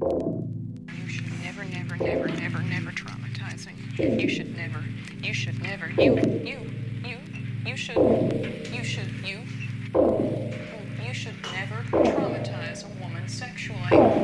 You should never, never, never, never, never traumatizing. You should never, you should never, you should, you should never traumatize a woman sexually.